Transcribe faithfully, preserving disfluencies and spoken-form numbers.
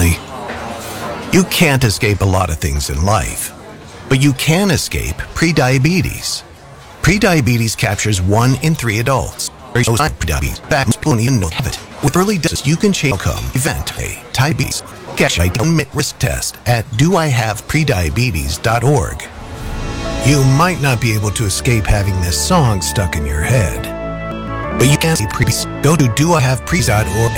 recently. You can't escape a lot of things in life, but you can escape prediabetes. Prediabetes captures one in three adults. Prediabetes, back plenty and no habit. With early doses, you can change outcome. Event A, diabetes. Get a risk test at do I have prediabetes dot org. You might not be able to escape having this song stuck in your head, but you can see pre. Go to do I have pre dot org